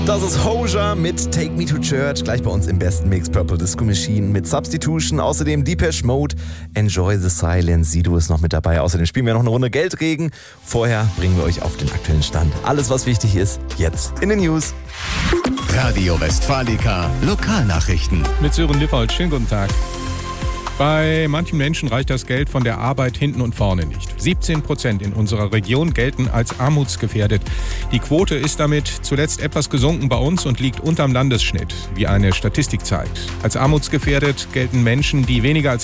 Das ist Hozier mit Take Me to Church, gleich bei uns im besten Mix Purple Disco Machine mit Substitution, außerdem Depeche Mode, Enjoy the Silence, Sido ist noch mit dabei, außerdem spielen wir noch eine Runde Geldregen. Vorher bringen wir euch auf den aktuellen Stand. Alles, was wichtig ist, jetzt in den News. Radio Westfalica Lokalnachrichten. Mit Sören Lippold, schönen guten Tag. Bei manchen Menschen reicht das Geld von der Arbeit hinten und vorne nicht. 17% in unserer Region gelten als armutsgefährdet. Die Quote ist damit zuletzt etwas gesunken bei uns und liegt unterm Landesschnitt, wie eine Statistik zeigt. Als armutsgefährdet gelten Menschen, die weniger als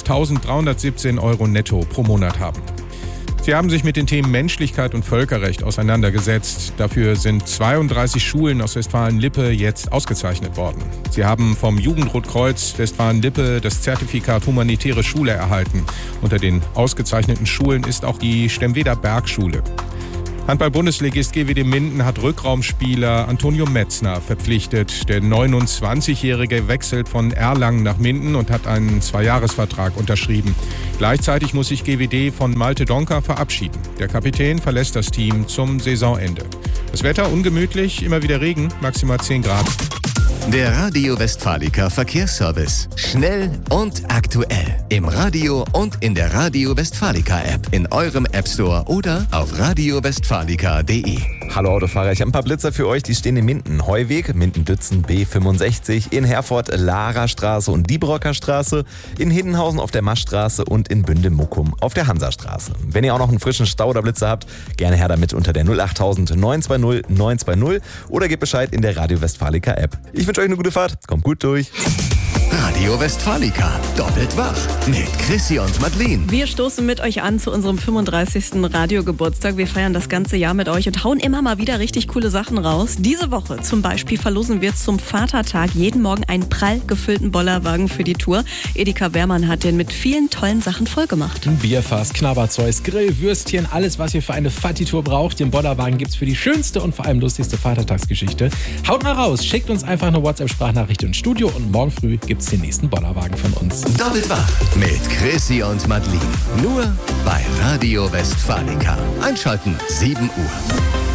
1.317 € netto pro Monat haben. Sie haben sich mit den Themen Menschlichkeit und Völkerrecht auseinandergesetzt. Dafür sind 32 Schulen aus Westfalen-Lippe jetzt ausgezeichnet worden. Sie haben vom Jugendrotkreuz Westfalen-Lippe das Zertifikat Humanitäre Schule erhalten. Unter den ausgezeichneten Schulen ist auch die Stemweder Bergschule. Handball-Bundesligist GWD Minden hat Rückraumspieler Antonio Metzner verpflichtet. Der 29-Jährige wechselt von Erlangen nach Minden und hat einen 2-Jahres-Vertrag unterschrieben. Gleichzeitig muss sich GWD von Malte Donker verabschieden. Der Kapitän verlässt das Team zum Saisonende. Das Wetter ungemütlich, immer wieder Regen, maximal 10 Grad. Der Radio Westfalica Verkehrsservice. Schnell und aktuell. Im Radio und in der Radio Westfalica App. In eurem App Store oder auf radiowestfalica.de. Hallo Autofahrer, ich habe ein paar Blitzer für euch, die stehen in Minden. Heuweg, Minden-Dützen B65, in Herford Lara-Straße und Diebrocker Straße, in Hiddenhausen auf der Maschstraße und in Bünde-Muckum auf der Hansastraße. Wenn ihr auch noch einen frischen Stau oder Blitzer habt, gerne her damit unter der 08000 920 920 oder gebt Bescheid in der Radio Westfalica App. Ich wünsche euch eine gute Fahrt, kommt gut durch. Radio Westfalica, doppelt wach mit Chrissy und Madeleine. Wir stoßen mit euch an zu unserem 35. Radiogeburtstag. Wir feiern das ganze Jahr mit euch und hauen immer mal wieder richtig coole Sachen raus. Diese Woche zum Beispiel verlosen wir zum Vatertag jeden Morgen einen prall gefüllten Bollerwagen für die Tour. Edeka Wehrmann hat den mit vielen tollen Sachen vollgemacht. Bierfass, Knabberzeug, Grill, Würstchen, alles was ihr für eine Fatti-Tour braucht. Den Bollerwagen gibt's für die schönste und vor allem lustigste Vatertagsgeschichte. Haut mal raus, schickt uns einfach eine WhatsApp-Sprachnachricht ins Studio und morgen früh gibt's den nächsten Bollerwagen von uns. Doppelt wach mit Chrissy und Madeleine. Nur bei Radio Westfalica. Einschalten, 7 Uhr.